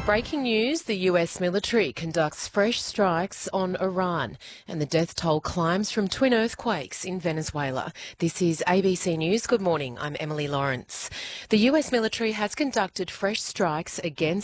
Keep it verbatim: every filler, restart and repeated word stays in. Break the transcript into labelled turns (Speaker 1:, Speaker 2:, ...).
Speaker 1: breaking news, the U S military conducts fresh strikes on Iran and the death toll climbs from twin earthquakes in Venezuela. This is A B C News. Good morning, I'm Emily Lawrence. The U S military has conducted fresh strikes against